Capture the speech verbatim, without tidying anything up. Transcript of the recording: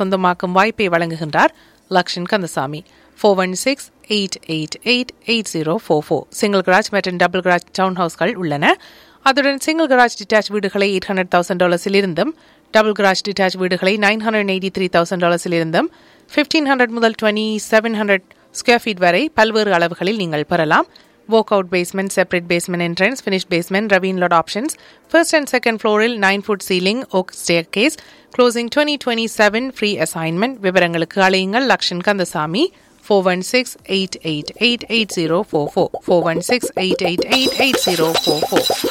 சொந்தமாக்கும் வாய்ப்பை வழங்குகின்றார் Lakshan Kandasamy. Four one six eight eight eight eight zero four four. Single garage மற்றும் double garage down ஹவுஸ்கள் உள்ளன. அதுடன் single garage detach வீடுகளை eight hundred thousand டாலர்ஸில் இருந்தும் double garage detach வீடுகளை nine hundred eighty three thousand டாலர்ஸில் இருந்தும் fifteen hundred முதல் twenty seven hundred square feet வரை பல்வேறு அளவுகளில் நீங்கள் பெறலாம். Walk out basement, separate basement entrance, finish basement, ravine lot options, first and second ஃப்ளோரில் nine food ceiling, okay stair case, closing twenty twenty seven, free assignment. விவரங்களுக்கு அழையுங்கள் Lakshan Kandasamy. Four one six eight eight eight eight zero four four four one six eight eight eight eight zero four four.